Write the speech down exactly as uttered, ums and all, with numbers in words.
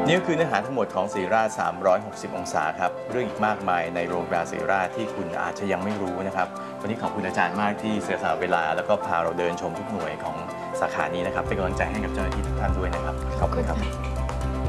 นี่คือเนื้อหาทั้งหมดของศิริราชสามร้อยหกสิบองศาครับเรื่องอีกมากมายในโรงพยาบาลศิริราชที่คุณอาจจะยังไม่รู้นะครับวันนี้ขอบคุณอาจารย์มากที่เสียสละเวลาแล้วก็พาเราเดินชมทุกหน่วยของสาขานี้นะครับเป็นกำลังใจให้กับเจ้าหน้าที่ทุกท่านด้วยนะครับขอบคุณครับ